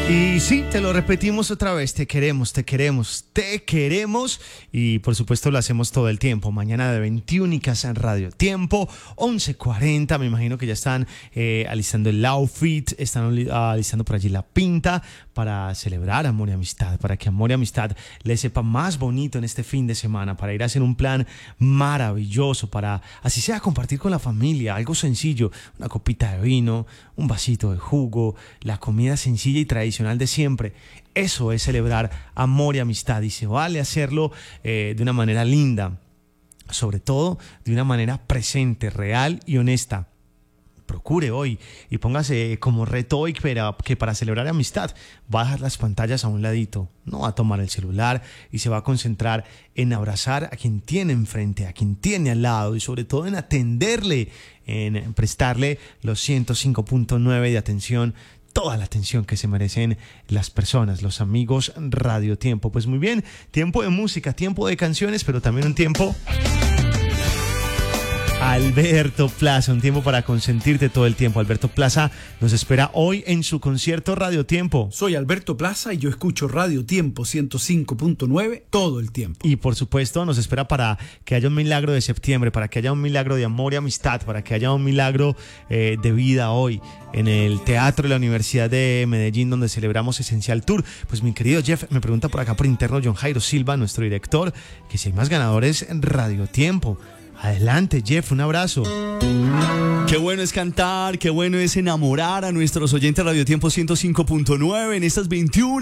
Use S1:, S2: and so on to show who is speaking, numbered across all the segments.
S1: Y sí, te lo repetimos otra vez, te queremos, te queremos, te queremos y por supuesto lo hacemos todo el tiempo. Mañana de 21 en Radio Tiempo, 11:40, me imagino que ya están alistando el outfit, están alistando por allí la pinta para celebrar amor y amistad, para que amor y amistad les sepa más bonito en este fin de semana, para ir a hacer un plan maravilloso, para así sea compartir con la familia, algo sencillo, una copita de vino, un vasito de jugo, la comida sencilla y tradicional de siempre. Eso es celebrar amor y amistad y se vale hacerlo de una manera linda, sobre todo de una manera presente, real y honesta. Procure hoy y póngase como reto hoy que para celebrar amistad va a dejar las pantallas a un ladito, no va a tomar el celular y se va a concentrar en abrazar a quien tiene enfrente, a quien tiene al lado y sobre todo en atenderle, en prestarle los 105.9 de atención, toda la atención que se merecen las personas, los amigos Radio Tiempo. Pues muy bien, tiempo de música, tiempo de canciones, pero también un tiempo... Alberto Plaza, un tiempo para consentirte todo el tiempo. Alberto Plaza nos espera hoy en su concierto Radio Tiempo.
S2: Soy Alberto Plaza y yo escucho Radio Tiempo 105.9 todo el tiempo.
S1: Y por supuesto nos espera para que haya un milagro de septiembre, para que haya un milagro de amor y amistad, para que haya un milagro de vida hoy en el Teatro de la Universidad de Medellín, donde celebramos Esencial Tour. Pues mi querido Jeff, me pregunta por acá por interno John Jairo Silva, nuestro director, que si hay más ganadores en Radio Tiempo. Adelante, Jeff, un abrazo.
S3: Qué bueno es cantar, qué bueno es enamorar a nuestros oyentes de Radio Tiempo 105.9 en estas 21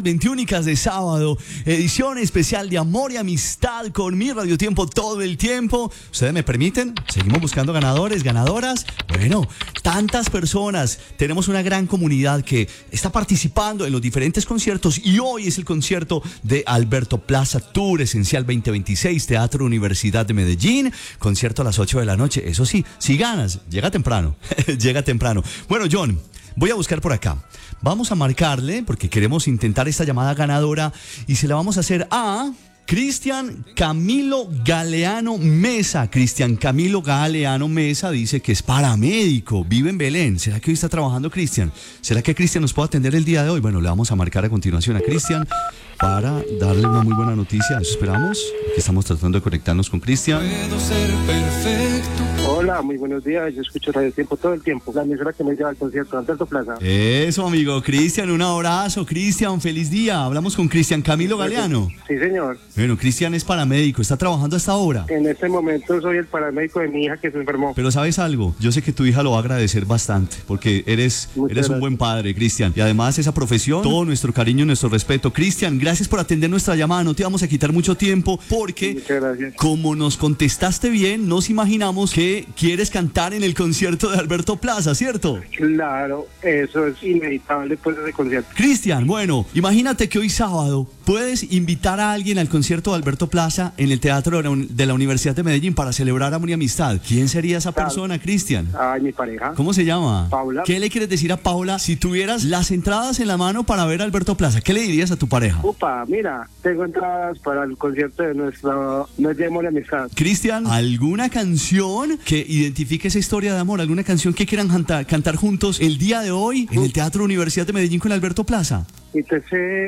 S3: de sábado, edición especial de amor y amistad con mi Radio Tiempo todo el tiempo. ¿Ustedes me permiten? Seguimos buscando ganadores, ganadoras. Bueno, tantas personas, tenemos una gran comunidad que está participando en los diferentes conciertos y hoy es el concierto de Alberto Plaza Tour Esencial 2026, Teatro Universidad de Medellín. Concierto a las 8 de la noche. Eso sí, si ganas, llega temprano. Llega temprano. Bueno, John, voy a buscar por acá. Vamos a marcarle, porque queremos intentar esta llamada ganadora, y se la vamos a hacer a Cristian Camilo Galeano Mesa. Cristian Camilo Galeano Mesa dice que es paramédico, vive en Belén. ¿Será que hoy está trabajando Cristian? ¿Será que Cristian nos puede atender el día de hoy? Bueno, le vamos a marcar a continuación a Cristian para darle una muy buena noticia. Eso esperamos. Aquí estamos tratando de conectarnos con Cristian.
S4: Puedo ser perfecto.
S5: Hola, muy buenos días. Yo escucho Radio Tiempo todo el tiempo. La emisora que me lleva al concierto, Alberto Plaza.
S3: Eso, amigo. Cristian, un abrazo. Cristian, feliz día. Hablamos con Cristian Camilo Galeano.
S5: Sí, señor.
S3: Bueno, Cristian es paramédico. ¿Está trabajando hasta ahora?
S5: En este momento soy el paramédico de mi hija que se enfermó.
S3: Pero ¿sabes algo? Yo sé que tu hija lo va a agradecer bastante porque eres un buen padre, Cristian. Y además esa profesión, todo nuestro cariño y nuestro respeto. Cristian, gracias por atender nuestra llamada. No te vamos a quitar mucho tiempo porque, como nos contestaste bien, nos imaginamos que quieres cantar en el concierto de Alberto Plaza, ¿cierto?
S5: Claro, eso es inevitable pues ese concierto.
S3: Cristian, bueno, imagínate que hoy sábado puedes invitar a alguien al concierto de Alberto Plaza en el Teatro de la Universidad de Medellín para celebrar amor y amistad. ¿Quién sería esa persona, Cristian?
S5: Ay, mi pareja.
S3: ¿Cómo se llama?
S5: Paula.
S3: ¿Qué le quieres decir a Paula si tuvieras las entradas en la mano para ver a Alberto Plaza? ¿Qué le dirías a tu pareja?
S5: Upa, mira, tengo entradas para el concierto de nuestro amor y amistad.
S3: Cristian, ¿alguna canción que identifique esa historia de amor? ¿Alguna canción que quieran cantar juntos el día de hoy en el Teatro Universidad de Medellín con Alberto Plaza?
S5: Y te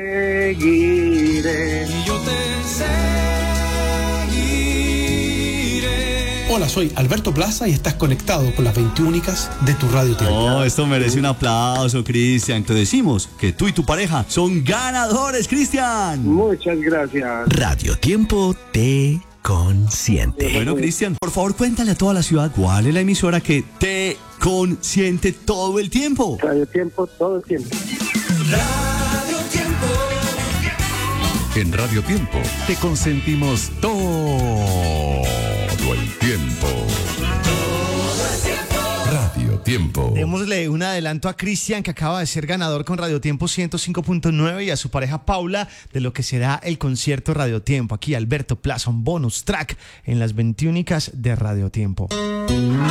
S5: seguiré.
S4: Y yo te seguiré.
S2: Hola, soy Alberto Plaza y estás conectado con las 21 de tu Radio Tiempo.
S3: Oh, esto merece un aplauso, Cristian. Te decimos que tú y tu pareja son ganadores, Cristian.
S5: Muchas gracias.
S6: Radio Tiempo te consiente.
S3: Bueno, Cristian, por favor cuéntale a toda la ciudad cuál es la emisora que te consiente todo el tiempo.
S5: Radio Tiempo todo el tiempo.
S4: Radio Tiempo.
S7: En Radio Tiempo te consentimos todo el tiempo. Radio Tiempo.
S1: Démosle un adelanto a Cristian, que acaba de ser ganador con Radio Tiempo 105.9, y a su pareja Paula de lo que será el concierto Radio Tiempo. Aquí Alberto Plaza, un bonus track en las 21 de Radio Tiempo.